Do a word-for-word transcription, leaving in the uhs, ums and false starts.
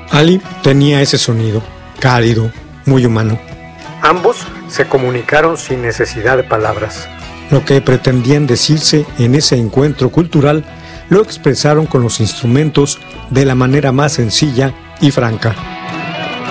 Ali tenía ese sonido, cálido, muy humano. Ambos se comunicaron sin necesidad de palabras. Lo que pretendían decirse en ese encuentro cultural lo expresaron con los instrumentos de la manera más sencilla y franca.